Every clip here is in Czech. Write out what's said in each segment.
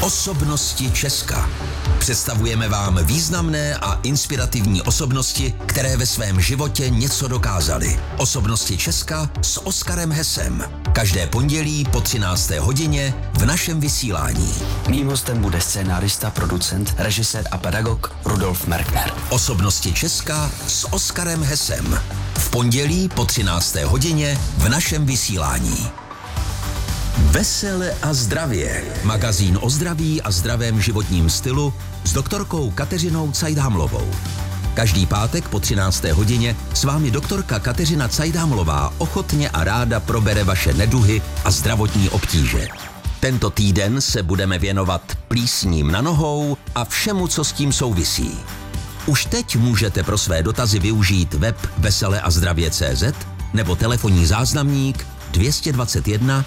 Osobnosti Česka. Představujeme vám významné a inspirativní osobnosti, které ve svém životě něco dokázaly. Osobnosti Česka s Oskarem Hesem. Každé pondělí po 13. hodině v našem vysílání. Mým hostem bude scénárista, producent, režisér a pedagog Rudolf Merkner. Osobnosti Česka s Oskarem Hesem. V pondělí po 13. hodině v našem vysílání. Vesele a zdravě. Magazín o zdraví a zdravém životním stylu s doktorkou Kateřinou Cajdhamlovou. Každý pátek po 13. hodině s vámi doktorka Kateřina Cajdhamlová ochotně a ráda probere vaše neduhy a zdravotní obtíže. Tento týden se budeme věnovat plísním na nohou a všemu, co s tím souvisí. Už teď můžete pro své dotazy využít web veseleazdravě.cz nebo telefonní záznamník 221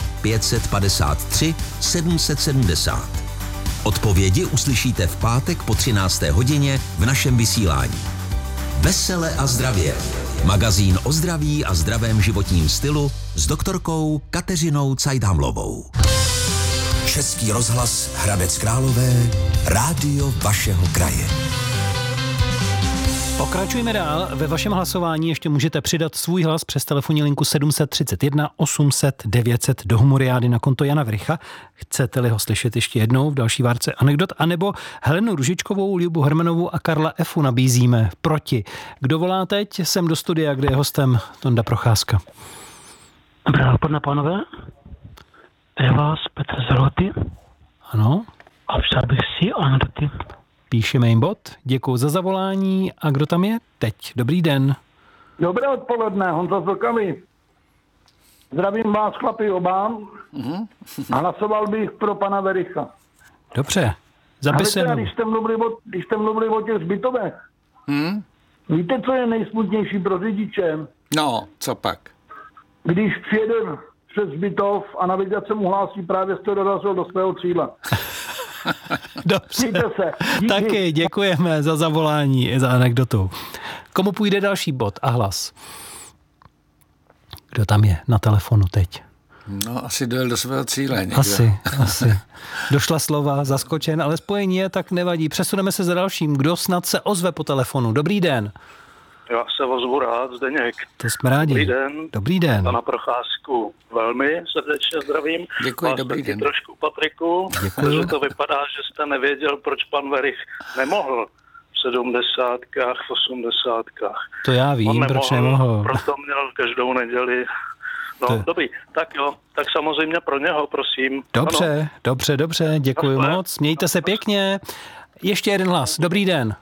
553 770. Odpovědi uslyšíte v pátek po 13. hodině v našem vysílání. Vesele a zdravě. Magazín o zdraví a zdravém životním stylu s doktorkou Kateřinou Cajdhamlovou. Český rozhlas Hradec Králové, rádio vašeho kraje. Pokračujeme dál. Ve vašem hlasování ještě můžete přidat svůj hlas přes telefonní linku 731 800 900 do Humoriády na konto Jana Wricha. Chcete-li ho slyšet ještě jednou v další várce anekdot, anebo Helenu Ružičkovou, Ljubu Hermanovou a Karla Efu nabízíme proti. Kdo volá teď sem do studia, kde je hostem Tonda Procházka? Dobré odpoledne, pánové. Je vás Petr Zeloty. Ano. A přál bych si anekdoty. Píšeme jim bod. Děkuji za zavolání. A kdo tam je teď? Dobrý den. Dobré odpoledne, Honza Zokavý. Zdravím vás, chlapi, oba. A hlasoval bych pro pana Wricha. Dobře, zapisujeme. Když jste mluvili o těch zbytovech, víte, co je nejsmutnější pro řidiče? No, co pak? Když přijede přes zbytov a navigace mu hlásí, právě jste dorazil do svého cíle. Dobře, se. Taky děkujeme za zavolání i za anekdotu. Komu půjde další bod a hlas? Kdo tam je na telefonu teď? No, asi dojel do svého cíle někdo. Asi. Došla slova, zaskočen, ale spojení je, tak nevadí. Přesuneme se za dalším. Kdo snad se ozve po telefonu? Dobrý den. Já se ozvu rád, Zdeněk. To jsme rádi. Dobrý den. Pana Procházku velmi srdečně zdravím. Děkuji, dobrý den. Trošku, Patriku, protože to vypadá, že jste nevěděl, proč pan Wrich nemohl v 70, v 80. To já vím, proč nemohl. Proto měl každou neděli. No, dobrý, tak jo, tak samozřejmě pro něho, prosím. Dobře, děkuji moc. Mějte se pěkně. Ještě jeden hlas. Dobrý den.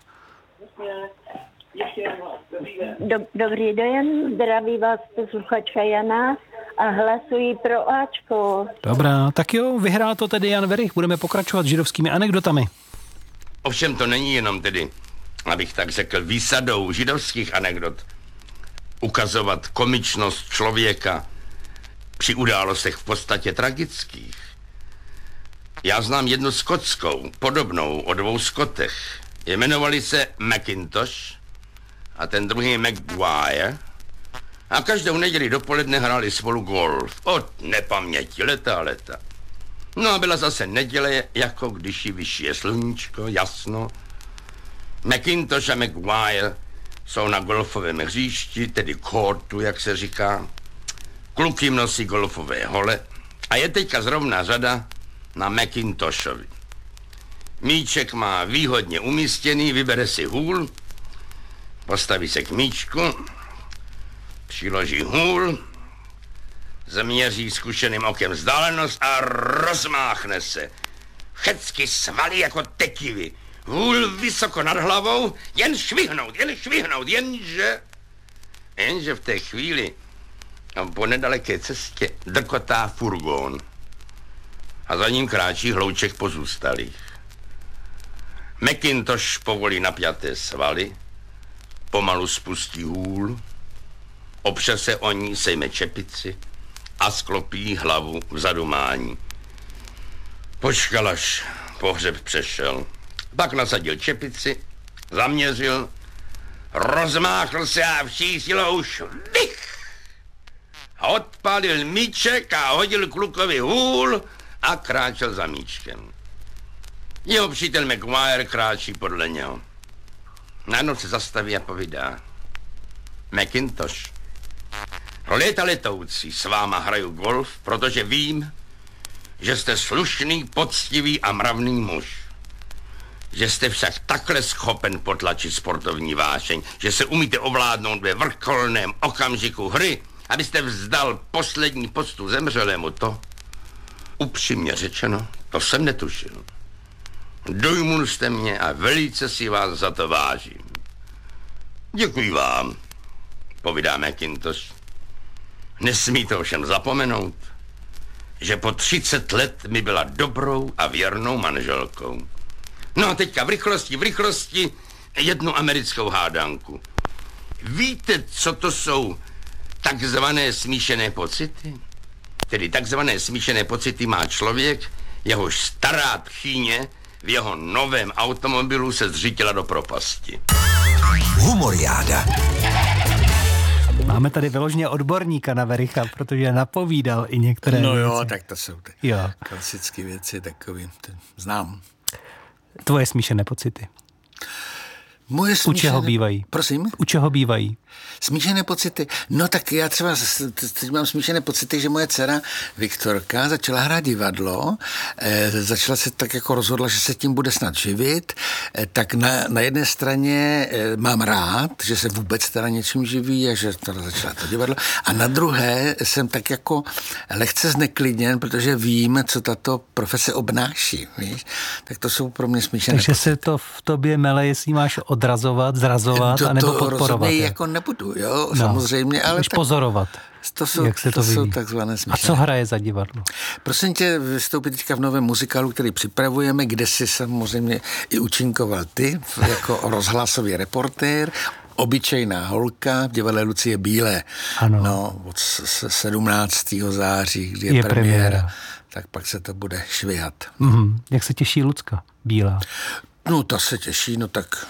Dobrý den, zdraví vás posluchačka Jana a hlasuji pro Ačko. Dobrá, tak jo, vyhrál to tedy Jan Wrich, budeme pokračovat židovskými anekdotami. Ovšem to není jenom tedy, abych tak řekl, výsadou židovských anekdot ukazovat komičnost člověka při událostech v podstatě tragických. Já znám jednu skotskou, podobnou o dvou Skotech. Jmenovali se Macintosh a ten druhý Maguire a každou neděli dopoledne hráli spolu golf. Od nepaměti, leta. No a byla zase neděle, jako když ji vyšije sluníčko, jasno. Macintosh a Maguire jsou na golfovém hřišti, tedy courtu, jak se říká. Kluk jim nosí golfové hole a je teďka zrovna řada na Macintoshovi. Míček má výhodně umístěný, vybere si hůl, postaví se k míčku, přiloží hůl, změří zkušeným okem vzdálenost a rozmáchne se. Všecky svaly jako tekivy. Hůl vysoko nad hlavou, jen švihnout, jenže v té chvíli po nedaleké cestě drkotá furgón a za ním kráčí hlouček pozůstalých. Macintosh povolí napjaté svaly, pomalu spustí hůl, opře se o ní, sejme čepici a sklopí hlavu v zadumání. Počkal, až pohřeb přešel. Pak nasadil čepici, zaměřil, rozmáchl se a vší silou švih. Odpálil míček a hodil klukovi hůl a kráčel za míčkem. Jeho přítel McGuire kráčí podle něho. Najednou se zastaví a povídá. McIntosh, léta letoucí, s váma hraju golf, protože vím, že jste slušný, poctivý a mravný muž. Že jste však takhle schopen potlačit sportovní vášeň, že se umíte ovládnout ve vrcholném okamžiku hry, abyste vzdal poslední poctu zemřelému, to, upřímně řečeno, to jsem netušil. Dojmul jste mě a velice si vás za to vážím. Děkuji vám, povídá McIntosh. Nesmíte ovšem zapomenout, že po 30 let mi byla dobrou a věrnou manželkou. No a teďka v rychlosti jednu americkou hádanku. Víte, co to jsou takzvané smíšené pocity? Tedy takzvané smíšené pocity má člověk, jehož stará tchýně v jeho novém automobilu se zřítila do propasti. Humoriáda. Máme tady vyloženě odborníka na Wericha, protože napovídal i některé No věci. jo, tak to jsou ty klasické věci, takový, znám. Tvoje smíšené pocity. Moje U čeho bývají? Prosím? U čeho bývají? Smíšené pocity. No tak já třeba teď mám smíšené pocity, že moje dcera Viktorka začala hrát divadlo, začala se tak jako rozhodla, že se tím bude snad živit, tak na jedné straně mám rád, že se vůbec teda něčím živí a že teda začala to divadlo, a na druhé jsem tak jako lehce zneklidněn, protože vím, co tato profese obnáší, víš? Tak to jsou pro mě smíšené Takže pocity. se to v tobě mele, jestli máš odrazovat, zrazovat, anebo podporovat. To rozhodně jako nebudu, jo, samozřejmě, ale tak pozorovat, jak se to jsou vyvíjí. takzvané smíšené. A co hraje za divadlo? Prosím tě, vystoupit teďka v novém muzikálu, který připravujeme, kde si samozřejmě i účinkoval ty, jako rozhlasový reportér, Obyčejná holka v divadle Lucie Bílé. Ano. No, od 17. září, kdy je premiéra, tak pak se to bude švihat. Mm-hmm. Jak se těší Lucka Bílá? No, ta se těší, no tak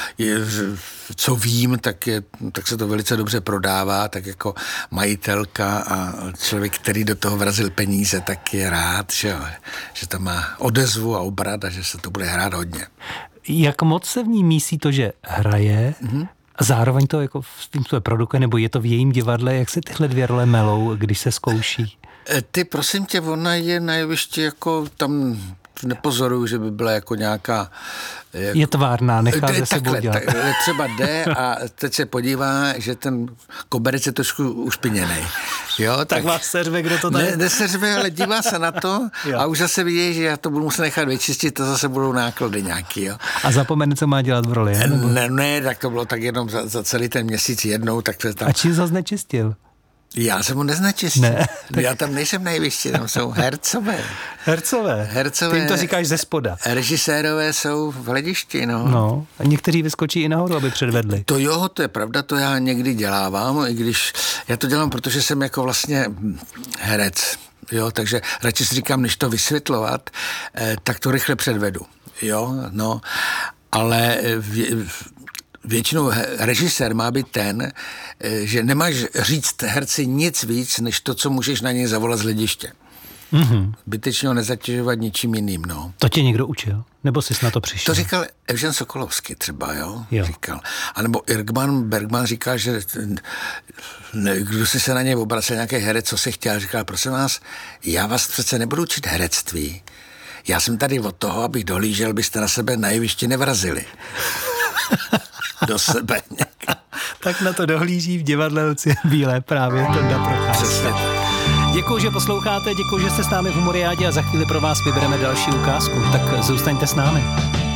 co vím, tak se to velice dobře prodává, tak jako majitelka a člověk, který do toho vrazil peníze, tak je rád, že to má odezvu a obrat a že se to bude hrát hodně. Jak moc se v ní mísí to, že hraje, a zároveň to jako v tím to produkuje, nebo je to v jejím divadle, jak se tyhle dvě role melou, když se zkouší? Ty, prosím tě, ona je na jevišti jako tam nepozoruju, že by byla jako nějaká... Je tvárná, nechá ze sebou dělat. Třeba jde a teď se podívá, že ten koberec je trošku ušpiněnej. Jo, tak vás seřve, kdo to tady... Neseřve, ale dívá se na to a už zase vidí, že já to budu muset nechat vyčistit, to zase budou náklady nějaký. Jo. A zapomene, co má dělat v roli, nebo? Ne, tak to bylo tak jenom za celý ten měsíc jednou. Tak to tam... A čím zase nečistil? Já jsem ho neznečistil. Ne, tak... Já tam nejsem nejvyšší, tam jsou hercové. Hercové? Ty jim to říkáš ze spoda. Režisérové jsou v hledišti, no. No, a někteří vyskočí i nahoru, aby předvedli. To jo, to je pravda, to já někdy dělávám, i když já to dělám, protože jsem jako vlastně herec, jo, takže radši si říkám, než to vysvětlovat, tak to rychle předvedu, jo, no, ale většinou režisér má být ten, že nemáš říct herci nic víc, než to, co můžeš na něj zavolat z hlediště. Mm-hmm. Bytečně ho nezatěžovat ničím jiným, no. To tě někdo učil? Nebo jsi na to přišel? To říkal Evžen Sokolovský třeba, jo? Říkal. A nebo Bergman říkal, že kdo si se na něj obracel, nějaký herec, co se chtěl, říkal, prosím vás, já vás přece nebudu učit herectví. Já jsem tady od toho, abych dohlížel, abyste na sebe na jevišti nevrazili. Do sebe. Tak na to dohlíží v divadle Lucie Bílé právě Tonda Procházka. Děkuju, že posloucháte, děkuju, že jste s námi v Humoriádě a za chvíli pro vás vybereme další ukázku. Tak zůstaňte s námi.